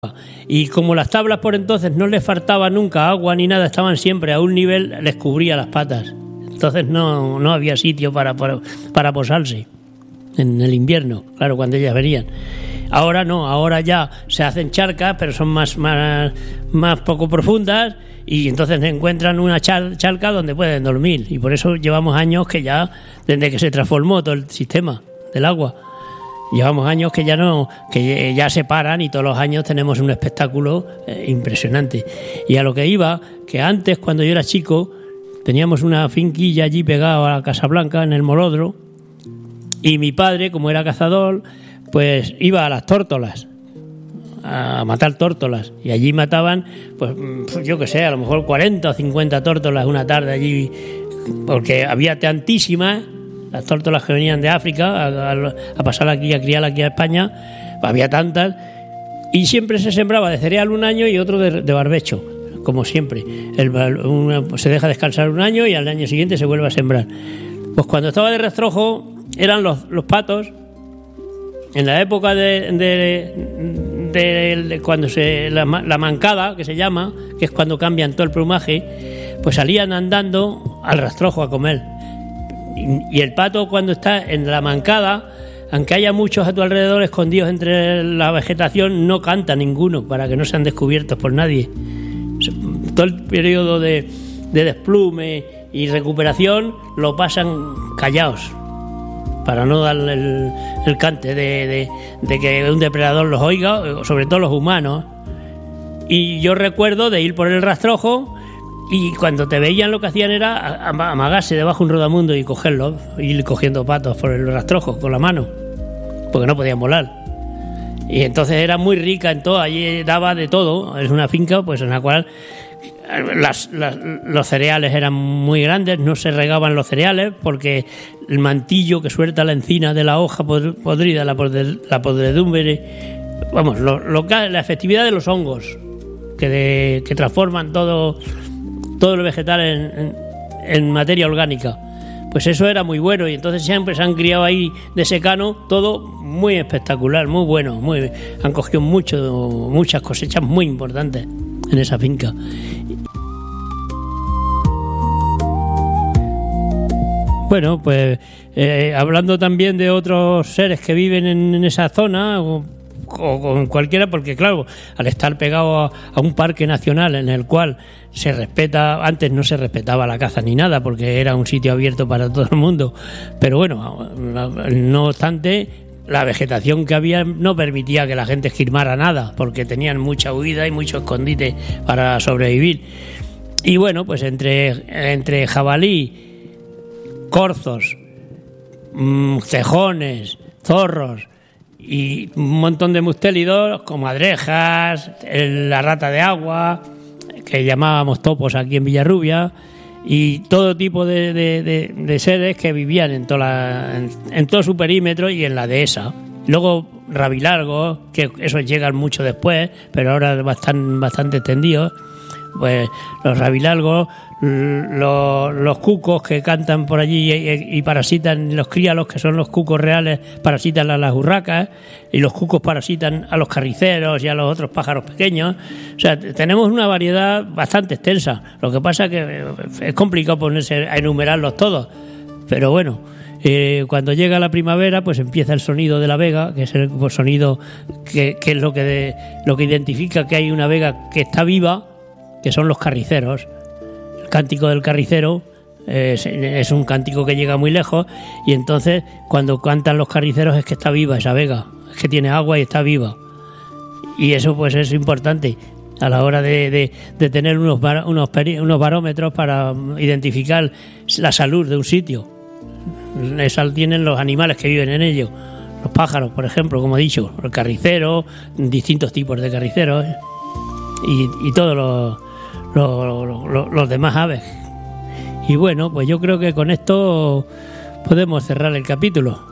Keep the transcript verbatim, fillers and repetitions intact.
Y como las tablas por entonces no les faltaba nunca agua ni nada, estaban siempre a un nivel, les cubría las patas. Entonces no, no había sitio para, para, para posarse en el invierno, claro, cuando ellas venían. Ahora no, ahora ya se hacen charcas, pero son más, más, más poco profundas, y entonces encuentran una char, charca donde pueden dormir. Y por eso llevamos años que ya, desde que se transformó todo el sistema del agua, llevamos años que ya no, que ya se paran, y todos los años tenemos un espectáculo eh, impresionante. Y a lo que iba, que antes, cuando yo era chico, teníamos una finquilla allí pegada a la Casa Blanca, en el Molodro, y mi padre, como era cazador, pues iba a las tórtolas, a matar tórtolas, y allí mataban, pues yo qué sé, a lo mejor cuarenta o cincuenta tórtolas una tarde allí, porque había tantísimas. Las tórtolas que venían de África a, a, a pasar aquí, a criar aquí a España, había tantas, y siempre se sembraba de cereal un año y otro de, de barbecho, como siempre. El, una, se deja descansar un año y al año siguiente se vuelve a sembrar. Pues cuando estaba de rastrojo eran los, los patos, en la época de, de, de, de cuando se la, la mancada, que se llama, que es cuando cambian todo el plumaje, pues salían andando al rastrojo a comer. Y el pato, cuando está en la mancada, aunque haya muchos a tu alrededor escondidos entre la vegetación, no canta ninguno para que no sean descubiertos por nadie. Todo el periodo de, de desplume y recuperación lo pasan callados para no darle el, el cante de, de, de que un depredador los oiga, sobre todo los humanos. Y yo recuerdo de ir por el rastrojo, y cuando te veían lo que hacían era amagarse debajo de un rodamundo y cogerlos, ir cogiendo patos por el rastrojo con la mano, porque no podían volar. Y entonces era muy rica en todo, allí daba de todo. Es una finca pues en la cual las, las, los cereales eran muy grandes, no se regaban los cereales porque el mantillo que suelta la encina de la hoja podrida, la, podre, la podredumbre, vamos, lo, lo, la efectividad de los hongos que, de, que transforman todo todo el vegetal en, en, en materia orgánica, pues eso era muy bueno, y entonces siempre se han criado ahí de secano, todo muy espectacular, muy bueno, muy, han cogido mucho, muchas cosechas muy importantes en esa finca. Bueno, pues eh, hablando también de otros seres que viven en, en esa zona, o, o con cualquiera, porque claro, al estar pegado a, a un parque nacional en el cual se respeta, antes no se respetaba la caza ni nada porque era un sitio abierto para todo el mundo, pero bueno, no obstante, la vegetación que había no permitía que la gente esquilmara nada, porque tenían mucha huida y mucho escondite para sobrevivir. Y bueno, pues entre, entre jabalí, corzos, mmm, cejones, zorros y un montón de mustélidos, comadrejas, la rata de agua, que llamábamos topos aquí en Villarrubia, y todo tipo de, de, de, de seres que vivían en, toda la, en, en todo su perímetro y en la dehesa. Luego rabilargos, que esos llegan mucho después, pero ahora están bastante extendidos. Pues los rabilargos, los, los cucos que cantan por allí y, y parasitan, los críalos, que son los cucos reales, parasitan a las urracas, y los cucos parasitan a los carriceros y a los otros pájaros pequeños. O sea, tenemos una variedad bastante extensa. Lo que pasa es que es complicado ponerse a enumerarlos todos, pero bueno, eh, cuando llega la primavera, pues empieza el sonido de la vega, que es el sonido que, que es lo que, de, lo que identifica que hay una vega que está viva, que son los carriceros. El cántico del carricero es, es un cántico que llega muy lejos, y entonces cuando cantan los carriceros es que está viva esa vega, es que tiene agua y está viva, y eso pues es importante a la hora de, de, de tener unos, bar, unos, peri, unos barómetros para identificar la salud de un sitio. Eso tienen los animales que viven en ello, los pájaros, por ejemplo, como he dicho, el carricero, distintos tipos de carriceros, y, y todos los Los, los, los demás aves. Y bueno, pues yo creo que con esto podemos cerrar el capítulo.